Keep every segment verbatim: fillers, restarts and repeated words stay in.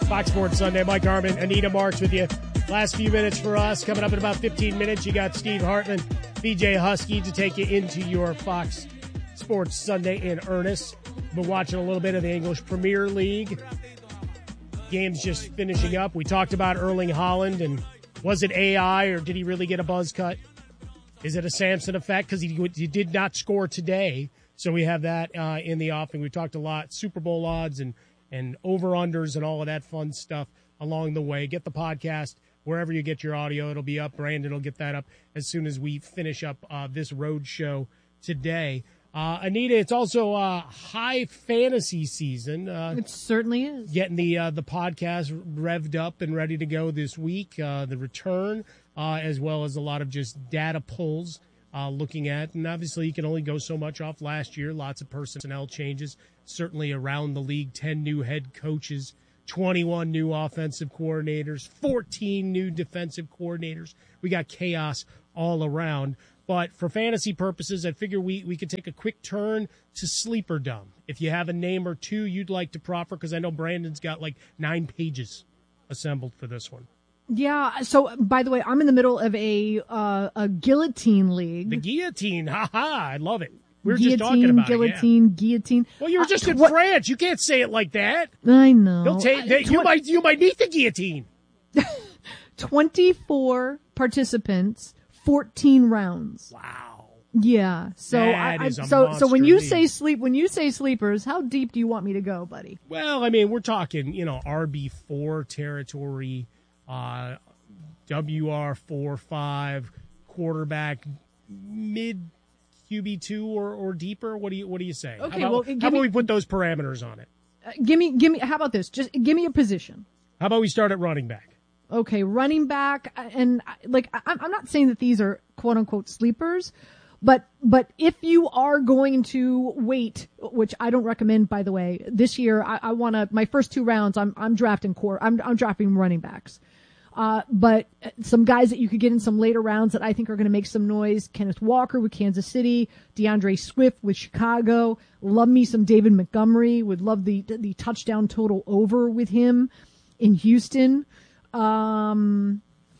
Fox Sports Sunday. Mike Harmon, Anita Marks with you. Last few minutes for us. Coming up in about fifteen minutes, you got Steve Hartman, B J Husky to take you into your Fox Sports Sunday in earnest. Been watching a little bit of the English Premier League. Game's just finishing up. We talked about Erling Haaland, and was it A I or did he really get a buzz cut? Is it a Samson effect? Because he, he did not score today. So we have that uh, in the offing. We talked a lot, Super Bowl odds and, and over-unders and all of that fun stuff along the way. Get the podcast wherever you get your audio. It'll be up. Brandon will get that up as soon as we finish up uh, this road show today. Uh, Anita, it's also uh, high fantasy season. Uh, it certainly is. Getting the uh, the podcast revved up and ready to go this week. Uh, the return, uh, as well as a lot of just data pulls uh, looking at. And obviously you can only go so much off last year. Lots of personnel changes, certainly around the league. ten new head coaches, twenty-one new offensive coordinators, fourteen new defensive coordinators. We got chaos all around. But for fantasy purposes, I figure we, we could take a quick turn to Sleeperdom. If you have a name or two you'd like to proffer, because I know Brandon's got like nine pages assembled for this one. Yeah. So, by the way, I'm in the middle of a uh, a guillotine league. The guillotine. Ha ha. I love it. We were guillotine, just talking about guillotine, it. Yeah. Guillotine. Well, you were just uh, in tw- France. You can't say it like that. I know. They'll take, they, uh, tw- you, might, you might meet the guillotine. twenty-four participants. fourteen rounds. Wow. Yeah. So that I, is a so so when you league. say sleep when you say sleepers, how deep do you want me to go, buddy? Well, I mean, we're talking, you know, R B four territory, uh, W R four five, quarterback, mid Q B two or, or deeper. What do you what do you say? Okay, how about, well, how give about me, we put those parameters on it? Uh, give me give me how about this? Just give me a position. How about we start at running back? Okay, running back, and like I'm not saying that these are quote unquote sleepers, but but if you are going to wait, which I don't recommend, by the way, this year I, I want to my first two rounds I'm I'm drafting core I'm I'm drafting running backs, uh, but some guys that you could get in some later rounds that I think are going to make some noise: Kenneth Walker with Kansas City, DeAndre Swift with Chicago. Love me some David Montgomery. Would love the the touchdown total over with him in Houston. Um,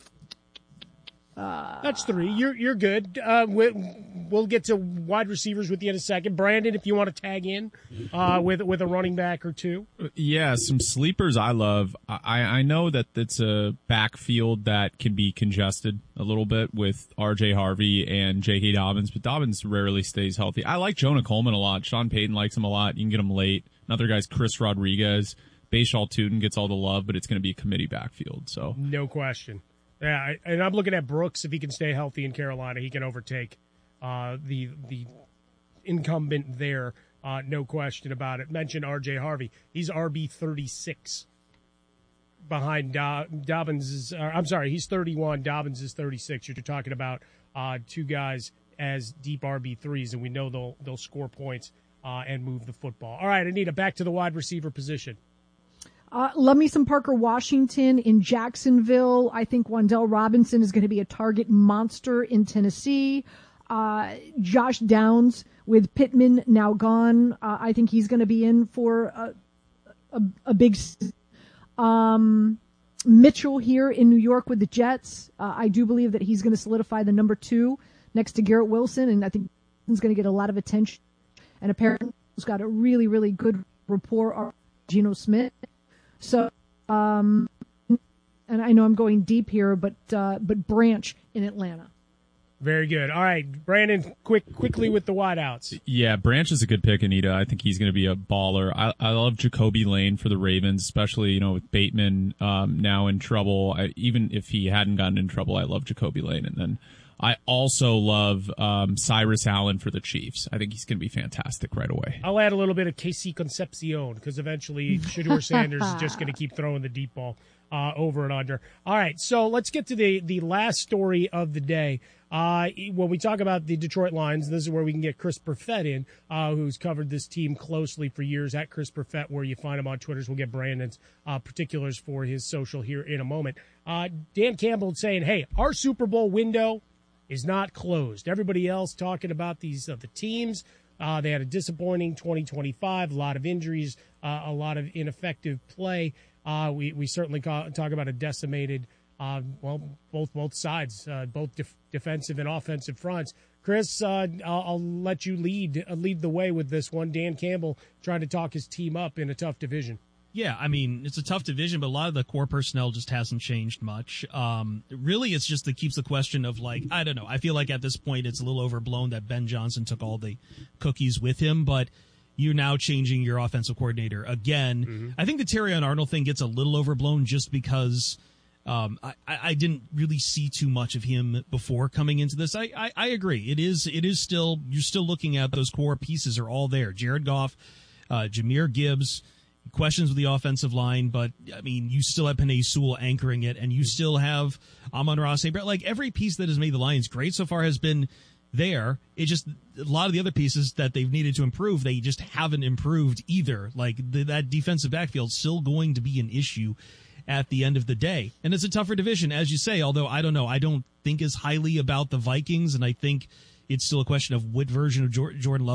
uh, That's three. You're you're good. Uh, we, we'll get to wide receivers with you in a second. Brandon, if you want to tag in uh, with with a running back or two. Yeah, some sleepers I love. I, I know that it's a backfield that can be congested a little bit with R J Harvey and J K. Dobbins, but Dobbins rarely stays healthy. I like Jonah Coleman a lot. Sean Payton likes him a lot. You can get him late. Another guy's Chris Rodriguez. Bashaw Tootin gets all the love, but it's going to be a committee backfield. So no question. Yeah, I, and I'm looking at Brooks. If he can stay healthy in Carolina, he can overtake uh, the the incumbent there. Uh, no question about it. Mentioned R J Harvey. He's R B thirty-six behind Do- Dobbins. Is, uh, I'm sorry, he's thirty-one. Dobbins is thirty-six. You're talking about uh, two guys as deep R B threes, and we know they'll they'll score points uh, and move the football. All right, Anita, back to the wide receiver position. Uh, love me some Parker Washington in Jacksonville. I think Wan'Dale Robinson is going to be a target monster in Tennessee. Uh, Josh Downs with Pittman now gone. Uh, I think he's going to be in for a, a, a big, um, Mitchell here in New York with the Jets. Uh, I do believe that he's going to solidify the number two next to Garrett Wilson. And I think he's going to get a lot of attention. And apparently he's got a really, really good rapport with Geno Smith. So, um, and I know I'm going deep here, but uh, but Branch in Atlanta. Very good. All right, Brandon, quick quickly with the wideouts. Yeah, Branch is a good pick, Anita. I think he's going to be a baller. I, I love Jacoby Lane for the Ravens, especially, you know, with Bateman um, now in trouble. I, even if he hadn't gotten in trouble, I love Jacoby Lane. And then I also love um, Cyrus Allen for the Chiefs. I think he's going to be fantastic right away. I'll add a little bit of K C Concepcion because eventually Shedeur Sanders is just going to keep throwing the deep ball uh, over and under. All right, so let's get to the, the last story of the day. Uh, when we talk about the Detroit Lions, this is where we can get Chris Perfett in, uh, who's covered this team closely for years, at Chris Perfett, where you find him on Twitter. We'll get Brandon's uh, particulars for his social here in a moment. Uh, Dan Campbell saying, hey, our Super Bowl window is not closed. Everybody else talking about these uh, the teams. Uh, they had a disappointing twenty twenty-five, a lot of injuries, uh, a lot of ineffective play. Uh, we, we certainly ca- talk about a decimated, uh, well, both both sides, uh, both def- defensive and offensive fronts. Chris, uh, I'll, I'll let you lead uh, lead the way with this one. Dan Campbell trying to talk his team up in a tough division. Yeah, I mean, it's a tough division, but a lot of the core personnel just hasn't changed much. Um, really, it's just that keeps the question of, like, I don't know. I feel like at this point it's a little overblown that Ben Johnson took all the cookies with him, but you're now changing your offensive coordinator again. Mm-hmm. I think the Terrion Arnold thing gets a little overblown just because um, I, I didn't really see too much of him before coming into this. I, I, I agree. It is it is still, you're still looking at those core pieces are all there. Jared Goff, uh, Jahmyr Gibbs, questions with the offensive line, but I mean, you still have Penei Sewell anchoring it, and you still have Amon-Ra Saint Brown. Like, every piece that has made the Lions great so far has been there. It just, a lot of the other pieces that they've needed to improve, they just haven't improved either. Like, the, that defensive backfield is still going to be an issue at the end of the day. And it's a tougher division, as you say, although I don't know, I don't think as highly about the Vikings, and I think it's still a question of what version of Jordan Love